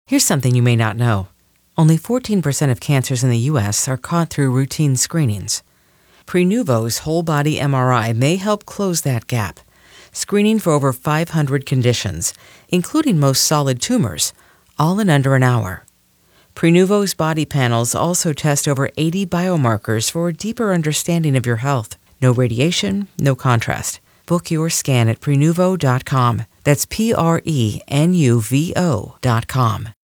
Here's something you may not know. Only 14% of cancers in the U.S. are caught through routine screenings. Prenuvo's whole-body MRI may help close that gap, screening for over 500 conditions, including most solid tumors, all in under an hour. Prenuvo's body panels also test over 80 biomarkers for a deeper understanding of your health. No radiation, no contrast. Book your scan at Prenuvo.com. That's Prenuvo.com.